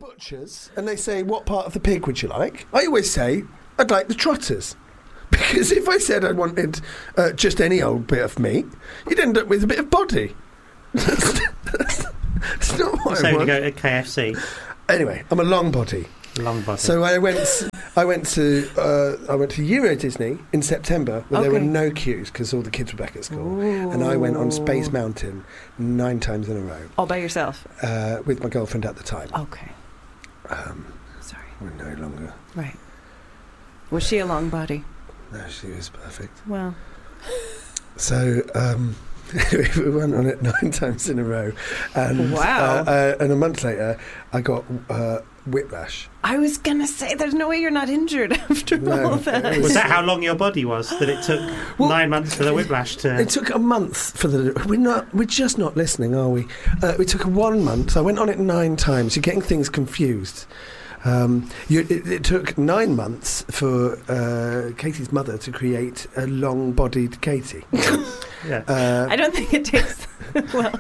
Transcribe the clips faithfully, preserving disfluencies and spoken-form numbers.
butchers and they say, what part of the pig would you like? I always say, I'd like the trotters. Because if I said I wanted uh, just any old bit of meat, you'd end up with a bit of body. That's, that's, that's not what so I want. So you go to K F C. Anyway, I'm a long body. Long body. So I went. I went to. Uh, I went to Euro Disney in September, where Okay. there were no queues because all the kids were back at school, Ooh. and I went on Space Mountain nine times in a row. All by yourself? Uh, with my girlfriend at the time. Okay. Um, Sorry. We're no longer. Right. Was she a long body? No, she was perfect. Well. So. Um, we went on it nine times in a row, and wow. uh, uh, and a month later, I got uh, whiplash. I was gonna say, there's no way you're not injured after No, all that. Was that how long your body was? That it took Well, nine months for the whiplash to... It took a month for the. We're not. We're just not listening, are we? Uh, it took one month. I went on it nine times. You're getting things confused. Um, you, it, it took nine months for uh, Katie's mother to create a long-bodied Katie. Yeah. Uh, I don't think it takes. Well,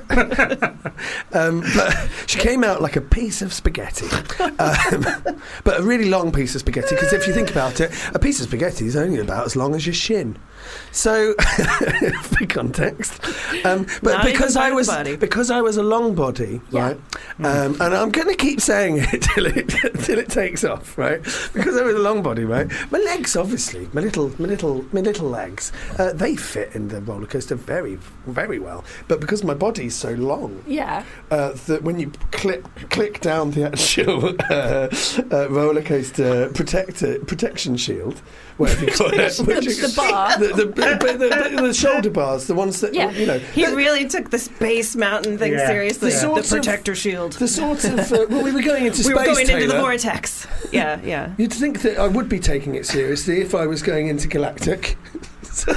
um, but she came out like a piece of spaghetti, um, but a really long piece of spaghetti. Because if you think about it, a piece of spaghetti is only about as long as your shin. So, for context, um, but Not because even I part of was the body. because I was a long body, Yeah. right? Um, and I'm going to keep saying it till it till it takes off, right? Because I was a long body, right? My legs, obviously, my little my little my little legs, uh, they fit in the roller coaster very very well. But because my body's so long, yeah. uh, that when you click click down the actual uh, uh, roller coaster protector protection shield, whatever you call it, which The is- bar. the, the, the, the, the shoulder bars, the ones that Yeah. you know. He the, really took the Space Mountain thing Yeah. seriously. The The, sorts of- protector shield. the sort of uh, well, we were going into we space. were going into the Taylor. vortex. Yeah, yeah. You'd think that I would be taking it seriously if I was going into Galactic. So,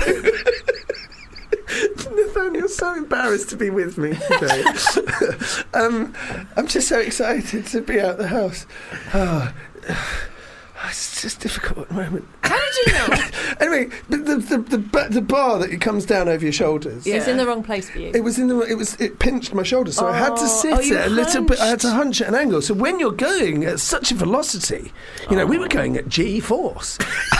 Nathaniel's so embarrassed to be with me today. um, I'm just so excited to be out the house. Oh, it's just difficult at the moment. How did you know? Anyway, the the, the the ba- the bar that it comes down over your shoulders. Yeah. It's in the wrong place for you. It was in the. It was. It pinched my shoulder, so I had to Oh, sit oh, you at a little bit. I had to hunched. hunch at an angle. So when you're going at such a velocity, you know, we were going at G force,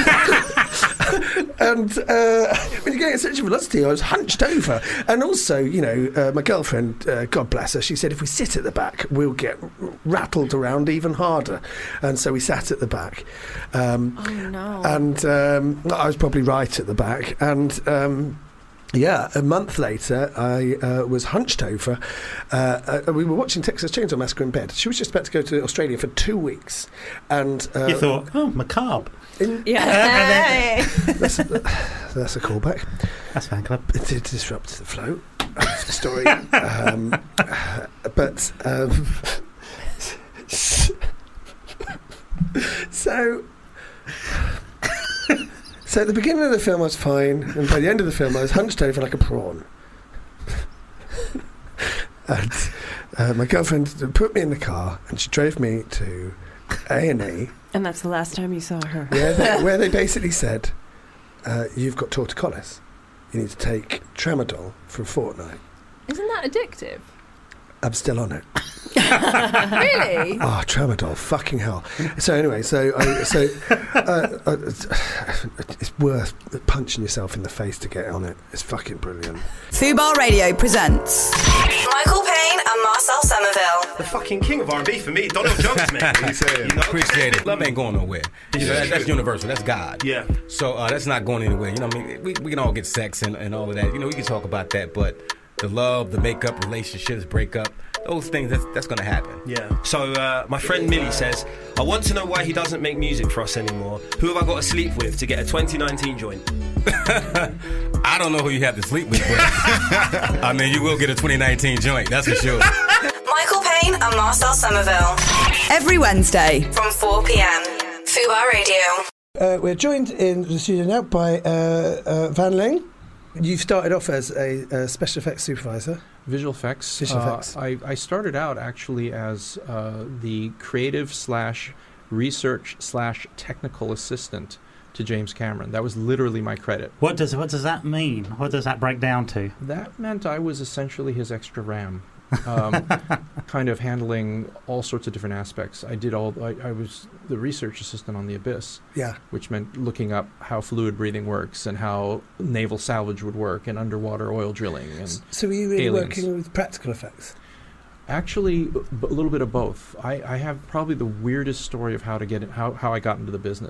and uh, when you're going at such a velocity, I was hunched over. And also, you know, uh, my girlfriend, uh, God bless her, she said if we sit at the back, we'll get r- rattled around even harder. And so we sat at the back. Um, Oh no. and um, I was probably right at the back. And um, yeah, a month later, I uh, was hunched over. Uh, uh, we were watching Texas Chainsaw Massacre in bed. She was just about to go to Australia for two weeks, and uh, You thought, oh, macabre. in, yeah. that's, that's a callback. That's fan club. It did disrupt the flow of the story, um, but um, so. So at the beginning of the film I was fine, and by the end of the film I was hunched over like a prawn. And uh, my girlfriend put me in the car and she drove me to A and E, And that's the last time you saw her. where they, where they basically said, uh, you've got torticollis. You need to take tramadol for a fortnight. Isn't that addictive? I'm still on it. Really? Ah, oh, tramadol, fucking hell. So anyway, so I, so uh, uh, it's, it's worth punching yourself in the face to get on it. It's fucking brilliant. Fubar Radio presents Michael Payne and Marcel Somerville. The fucking king of R and B for me, Donald Jones, man. He said, You know? appreciate it. Love ain't going nowhere. You know, that, that's universal. That's God. Yeah. So uh, that's not going anywhere. You know what I mean? We, we can all get sex and, and all of that. You know, we can talk about that, but the love, the makeup, relationships, breakup, those things, that's, that's going to happen. Yeah. So uh, my friend Millie says, I want to know why he doesn't make music for us anymore. Who have I got to sleep with to get a twenty nineteen joint? I don't know who you have to sleep with, but I mean, you will get a twenty nineteen joint, that's for sure. Michael Payne and Marcel Somerville. every Wednesday. From four p.m. Fubar Radio. Uh, we're joined in the studio now by uh, uh, Van Ling. You started off as a, a special effects supervisor. Visual effects. Visual uh, effects. I, I started out actually as uh, the creative slash research slash technical assistant to James Cameron. That was literally my credit. What does what does that mean? What does that break down to? That meant I was essentially his extra RAM. um, kind of handling all sorts of different aspects. I did all. I, I was the research assistant on the Abyss, Yeah. which meant looking up how fluid breathing works and how naval salvage would work and underwater oil drilling. And So were you really aliens. working with practical effects? actually, b- a little bit of both. I, I have probably the weirdest story of how to get it, how how I got into the business.